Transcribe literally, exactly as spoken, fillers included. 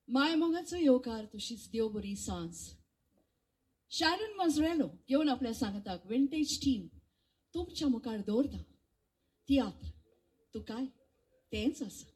माय मोगाचो येवकार तुशीच देव बरी सांज. शॅरन मजरेलो घेवन आपल्या सांगताक विंटेज टीम तुमच्या मुखार दवरता. तियात्र तू काय तेंच आसा.